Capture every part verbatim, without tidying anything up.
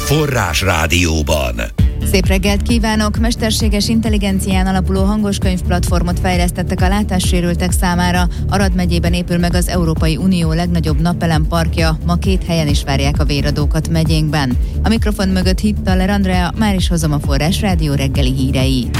Forrás Rádióban. Szép reggelt kívánok! Mesterséges intelligencián alapuló hangoskönyv platformot fejlesztettek a látássérültek számára. Arad megyében épül meg az Európai Unió legnagyobb napelem-parkja. Ma két helyen is várják a véradókat megyénkben. A mikrofon mögött Hittaler Andrea, már is hozom a Forrás Rádió reggeli híreit.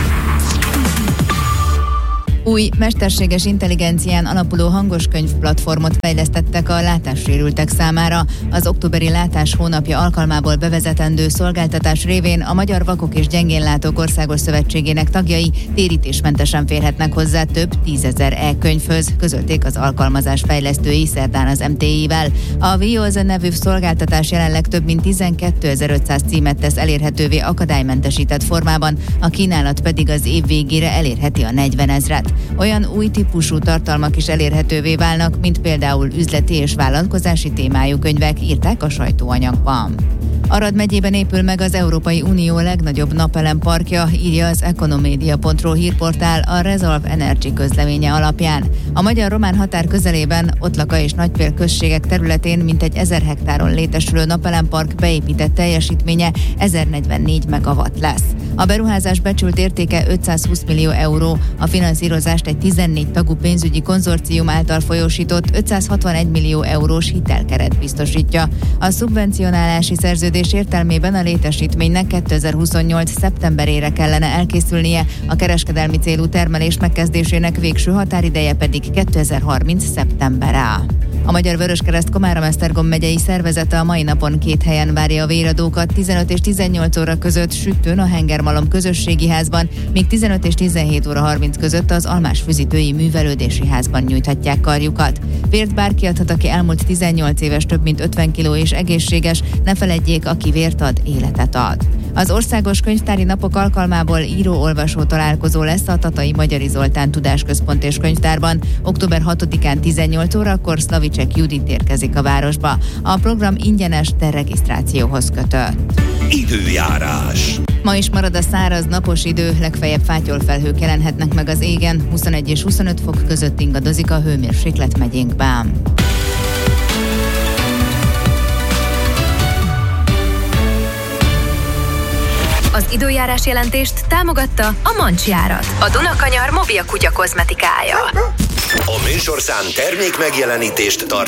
Új mesterséges intelligencián alapuló hangoskönyv platformot fejlesztettek a látássérültek számára. Az októberi látás hónapja alkalmából bevezetendő szolgáltatás révén a Magyar Vakok és Gyengénlátók Országos Szövetségének tagjai térítésmentesen férhetnek hozzá több tízezer e-könyvhöz, közölték az alkalmazás fejlesztői szerdán az em té i-vel. A Vioza nevű szolgáltatás jelenleg több mint tizenkétezer-ötszáz címet tesz elérhetővé akadálymentesített formában, a kínálat pedig az év végére elérheti a negyvenezret. Olyan új típusú tartalmak is elérhetővé válnak, mint például üzleti és vállalkozási témájú könyvek, írták a sajtóanyagban. Arad megyében épül meg az Európai Unió legnagyobb napelem-parkja, írja az Economedia pont ro hírportál a Resolve Energy közleménye alapján. A magyar-román határ közelében, Ottlaka és Nagypél községek területén mintegy ezer hektáron létesülő napelempark beépített teljesítménye ezernegyvennégy megawatt lesz. A beruházás becsült értéke ötszázhúsz millió euró, a finanszírozást egy tizennégy tagú pénzügyi konzorcium által folyósított ötszázhatvanegy millió eurós hitelkeret biztosítja. A szubvencionálási szerződés értelmében a létesítménynek kétezer-huszonnyolc szeptemberére kellene elkészülnie, a kereskedelmi célú termelés megkezdésének végső határideje pedig kétezer-harminc szeptembere. A Magyar Vöröskereszt Komárom-Esztergom megyei szervezete a mai napon két helyen várja a véradókat, tizenöt és tizennyolc óra között Süttőn a Hengermalom közösségi házban, míg tizenöt és tizenhét óra harminc között az Almás Füzitői Művelődési Házban nyújthatják karjukat. Vért bárki adhat, aki elmúlt tizennyolc éves, több mint ötven kiló és egészséges, ne feledjék, aki vért ad, életet ad. Az Országos Könyvtári Napok alkalmából író-olvasó találkozó lesz a Tatai Magyari Zoltán Tudásközpont és Könyvtárban. október hatodikán tizennyolc órakor Szlavicsek Judit érkezik a városba. A program ingyenes, de regisztrációhoz kötött. Időjárás. Ma is marad a száraz, napos idő, legfeljebb fátyolfelhők jelenhetnek meg az égen, huszonegy és huszonöt fok között ingadozik a hőmérséklet megyénkben. Az időjárás jelentést támogatta a Mancsjárat, a Dunakanyar mobil kutya kozmetikája. A műsorszám termék megjelenítést tart